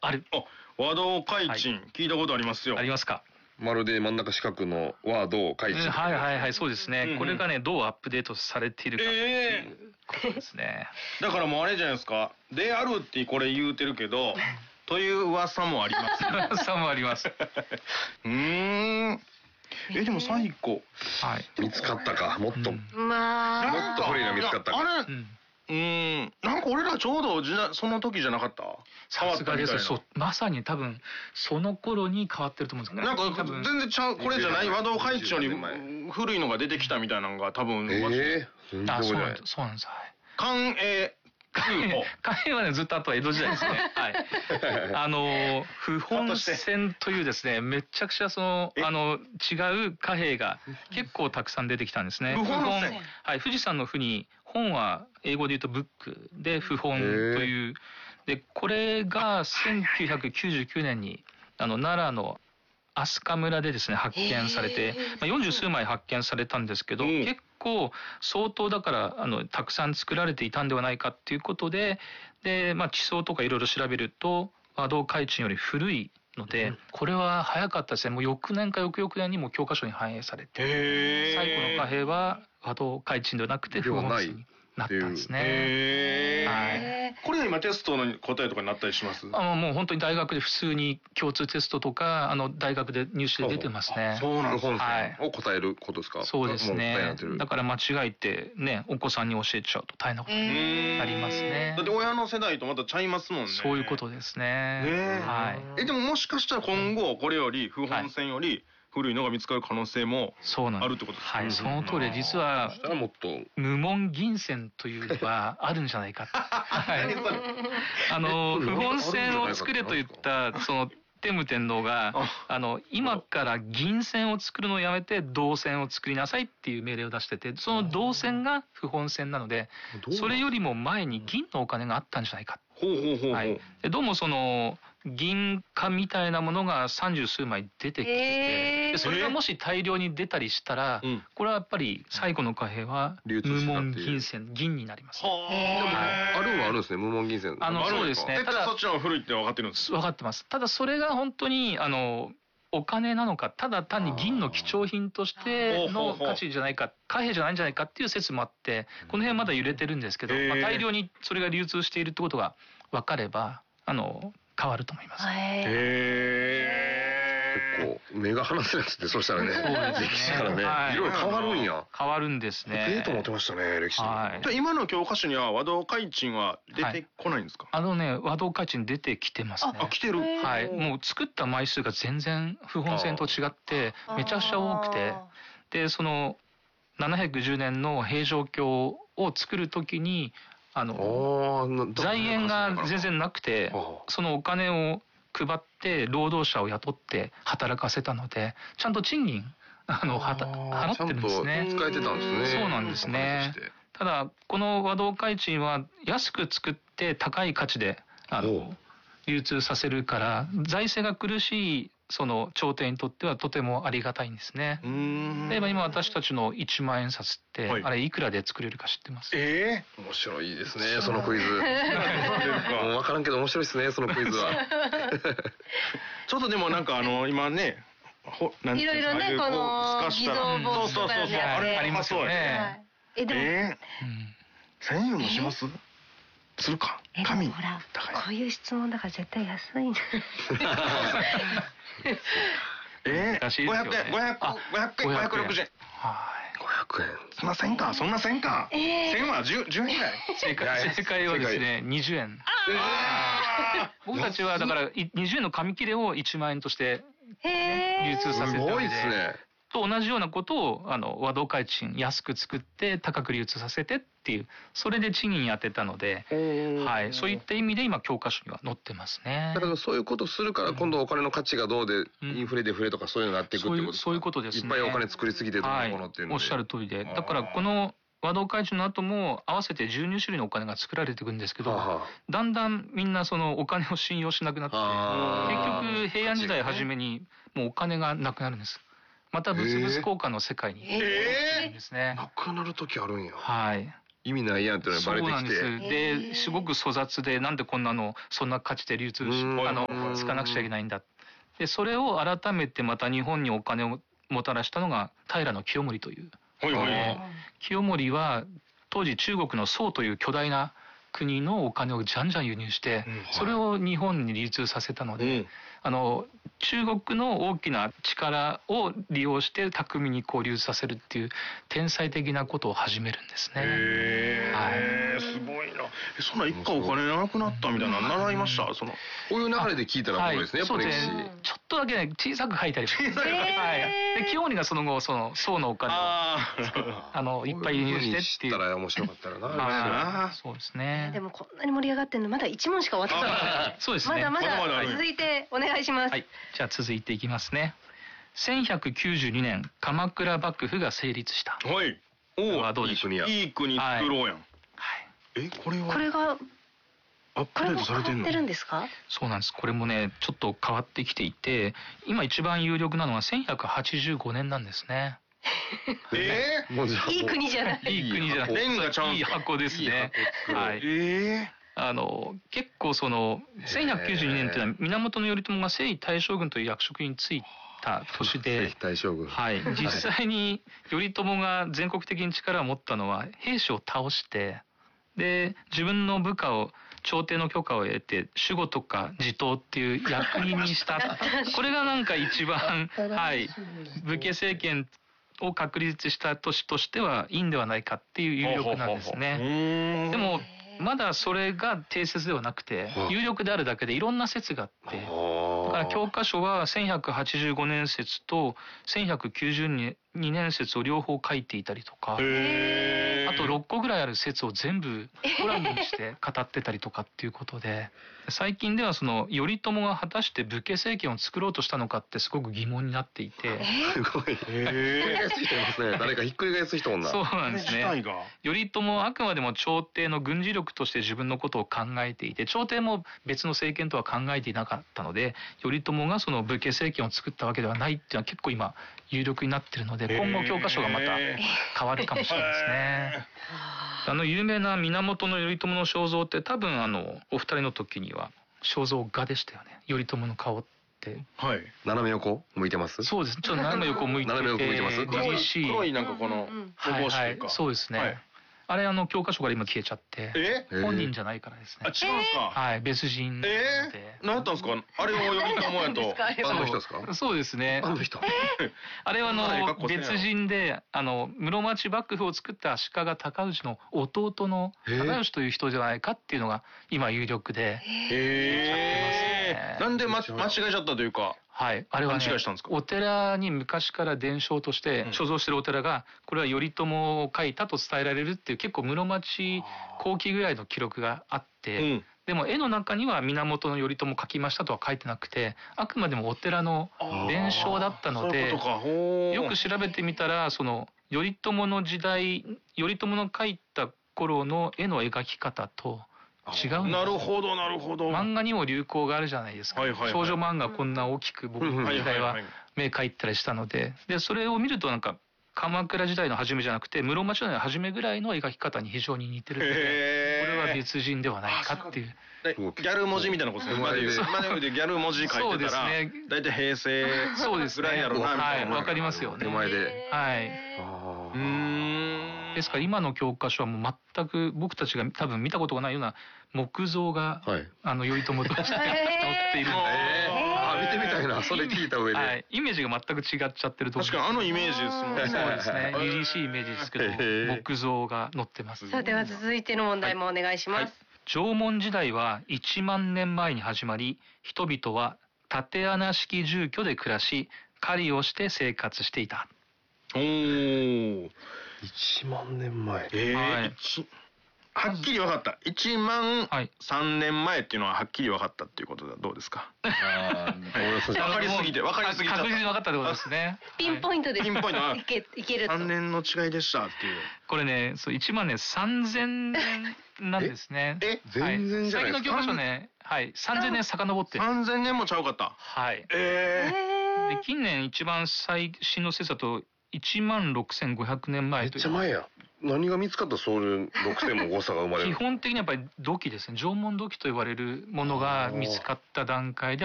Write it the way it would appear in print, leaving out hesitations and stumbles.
ある。 和道開珍、聞いたことありますよ。 ありますか。 まるで真ん中四角の和道開珍。 はいはいはい、そうですね。これがね、どうアップデートされているかっていうことですね。 だからもうあれじゃないですか。であるってこれ言うてるけど、という噂もあります。 噂もあります。 でも最後。 はい。 見つかったか、もっと。 まあ。 もっと古いの見つかったか。 あれ、なんか俺らちょうどその時じゃなかった？ さすがです。そう、まさに多分その頃に変わってると思うんですけど、 なんか全然ちゃう、これじゃない和道開珍より古いのが出てきたみたいなのが多分。 そうなんです。はい。 寛永。 貨幣はね、ずっとあとは江戸時代ですね。はい。不本線というですね、めちゃくちゃ違う貨幣が結構たくさん出てきたんですね。 不本線。 はい。富士山の富に、本は英語で言うとブックで不本という。で、これが1999年に、奈良の飛鳥村でですね、発見されて、40数枚発見されたんですけど、結構相当だからたくさん作られていたんではないかっていうことで、地層とかいろいろ調べると和道開珍より古いので、これは早かったですね。もう翌年か翌々年にも教科書に反映されて、最後の貨幣は和道開珍ではなくて不本線になったんですね。はい。 これは今テストの答えとかになったりします？ もう本当に大学で普通に共通テストとか大学で入試で出てますね。 そうなんですね。を答えることですか？ そうですね。だから間違えてね、お子さんに教えちゃうと大変なことになりますね。 だって親の世代とまたちゃいますもんね。 そういうことですね。 はい。でももしかしたら今後これより不本線より古いのが見つかる可能性もあるってことですか？ はい、その通り。実は無門銀線というのがあるんじゃないか。はい。不本線を作れと言ったその天武天皇が今から銀線を作るのをやめて銅線を作りなさいっていう命令を出してて、その銅線が不本線なので、それよりも前に銀のお金があったんじゃないか。はい。どうもその銀貨みたいなものが30数枚出てきてて、それがもし大量に出たりしたら、これはやっぱり最後の貨幣は無門銀線、銀になります。 あるはあるんですね、無門銀線。 そうですね。 ただそっちの方が古いって分かってるんです。 分かってます。ただそれが本当にお金なのか、ただ単に銀の貴重品としての価値じゃないか、貨幣じゃないんじゃないかっていう説もあって、この辺まだ揺れてるんですけど、大量にそれが流通しているってことが分かれば変わると思います。 結構目が離せなくて、そしたらね、歴史からね、いろいろ変わるんや。 変わるんですね。 と思ってましたね、歴史。 今の教科書には和道開珍は出てこないんですか？ 和道開珍出てきてますね。 来てる。 はい。もう作った枚数が全然不本線と違ってめちゃくちゃ多くて、でその710年の平城京を作るときに財源が全然なくて、そのお金を配って労働者を雇って働かせたので、ちゃんと賃金払ってるんですね。 使えてたんですね。 そうなんですね。ただこの和道開珍は安く作って高い価値で流通させるから、財政が苦しいその朝廷にとってはとてもありがたいんですね。例えば今私たちの1万円札って、あれいくらで作れるか知ってます？ 面白いですね、そのクイズ。もう分からんけど面白いですね、そのクイズは。 ちょっとでもなんか今ね、 いろいろね、この偽造防止とかね、 ありますよね。 でも 1000円もします？するか。紙。 ほら、こういう質問だから絶対安いんだ。 500円、560円。 はい。 500円。 そんな1000か、そんな1000か。1000は10円ぐらい。 正解はですね、20円。僕たちはだから20円の紙切れを1万円として流通させてるので。すごいですね。と同じようなことを和道開珍安く作って高く流通させてっていう、それで賃金当てたので、はい、そういった意味で今教科書には載ってますね。 だからそういうことするから今度お金の価値がどうでインフレデフレとかそういうのになっていくってことですか？ そういうことですね。 いっぱいお金作りすぎてどういうものっていうので、 おっしゃる通りで、だからこの和道開珍の後も合わせて12種類のお金が作られていくんですけど、だんだんみんなそのお金を信用しなくなって、結局平安時代初めにもうお金がなくなるんです。また物々交換の世界に行くんですね。 なくなる時あるんや。 はい。 意味ないやんっていうのがバレてきて。 そうなんです。で、すごく粗雑で、なんでこんなのそんな価値で流通つかなくちゃいけないんだ。で、それを改めてまた日本にお金をもたらしたのが平清盛という。清盛は当時中国の宋という巨大な国のお金をじゃんじゃん輸入して、それを日本に流通させたので、中国の大きな力を利用して巧みに流通させるっていう天才的なことを始めるんですね。 すごいな。そんな一回お金なくなったみたいなの習いました？こういう流れで聞いたらそうですね。 そうですね。ちょっとだけね小さく書いたりして。で清盛がその後宋のお金をいっぱい輸入してっていう。 知ったら面白かったらな。 そうですね。 でもこんなに盛り上がってるのまだ1問しか終わってない。 そうですね。 まだ続いてお願いします。 じゃあ続いていきますね。1192年鎌倉幕府が成立した。 はい。 どうでしょう。 いい国作ろうやん。これがアップデートされてるんですか？ そうなんです。これもねちょっと変わってきていて、今一番有力なのが1185年なんですね。 いい国じゃない。 いい国じゃない。 レンガちゃん。 いい箱ですね。はい。結構1192年っていうのは源頼朝が征夷大将軍という役職に就いた年で、はい、実際に頼朝が全国的に力を持ったのは兵士を倒して、で自分の部下を朝廷の許可を得て守護とか地頭っていう役人にしたこれがなんか一番、はい、武家政権を確立した年としてはいいんではないかっていう有力なんですね。でもまだそれが定説ではなくて有力であるだけでいろんな説があって、だから教科書は1185年説と1192年説を両方書いていたりとか、あと6個ぐらいある説を全部コラムにして語ってたりとかっていうことで、最近では頼朝が果たして武家政権を作ろうとしたのかってすごく疑問になっていて、 すごいひっくり返す人いますね。誰かひっくり返す人もんな。 そうなんですね。頼朝はあくまでも朝廷の軍事力として自分のことを考えていて、朝廷も別の政権とは考えていなかったので、頼朝がその武家政権を作ったわけではないっていうのは結構今有力になってるので、今後教科書がまた変わるかもしれないですね。有名な源頼朝の肖像って多分お二人の時には肖像画でしたよね。頼朝の顔って。 はい。斜め横向いてます？ そうです。ちょっと斜め横向いてて。 斜め横向いてます？ 凛々しい。黒いなんかこの帽子というか。そうですね。あれ教科書から今消えちゃって、本人じゃないからですね。 違うんですか？ はい、別人で。 何やったんですか？あれを頼朝やと。 あの人ですか？ そうですね。 あの人。 あれは別人で室町幕府を作った足利尊氏の弟の忠義という人じゃないかっていうのが今有力で。 なんで間違えちゃったというか。 はい、あれはね、お寺に昔から伝承として所蔵してるお寺がこれは頼朝を書いたと伝えられるっていう結構室町後期ぐらいの記録があって、でも絵の中には源頼朝書きましたとは書いてなくて、あくまでもお寺の伝承だったので、よく調べてみたら頼朝の時代、頼朝の書いた頃の絵の描き方と違う。 なるほどなるほど。 漫画にも流行があるじゃないですか。少女漫画こんな大きく僕の時代は目描いたりしたので、それを見るとなんか鎌倉時代の初めじゃなくて室町時代の初めぐらいの描き方に非常に似てるので、これは別人ではないかっていう。 ギャル文字みたいなことですね。今でギャル文字書いてたら大体平成ぐらいやろうなみたいな。 わかりますよね。 手前で。 はい。ですから今の教科書はもう全く僕たちが多分見たことがないような木像が頼朝として載っているんで。 見てみたいな。それ聞いた上で。 イメージが全く違っちゃってると思う。 確かにイメージですもんね。 そうですね。凛々しいイメージですけど、木像が載ってます。 さあでは続いての問題もお願いします。 縄文時代は1万年前に始まり、人々は竪穴式住居で暮らし、狩りをして生活していた。 1万年前。 はっきり分かった。1万3年前っていうのははっきり分かったっていうことでどうですか？分かりすぎて確実に分かったってことですね。 ピンポイントでいけると。 3年の違いでしたっていう。 これね、1万年3000年なんですね。 全然じゃないですか。 最近の教科書ね、3000年遡ってる。 3000年もちゃうかった。 はい。近年一番最新の説だと1万6500年前という。 めっちゃ前や。 何が見つかったらそういう6点も誤差が生まれる？ 基本的にやっぱり土器ですね。縄文土器と言われるものが見つかった段階で